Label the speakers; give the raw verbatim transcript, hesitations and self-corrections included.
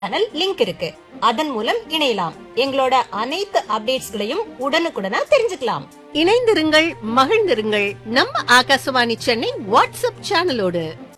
Speaker 1: Channel link இருக்கு. அதன் மூலம் இணையலாம். எங்களோட அனைத்து அப்டேட்ஸ்களையும் உடனுக்குடனா தெரிஞ்சுக்கலாம்.
Speaker 2: இணைந்திருங்கள், மகிழ்ந்திருங்கள் நம்ம ஆகாசவாணி சென்னை வாட்ஸ்அப் சேனலோடு.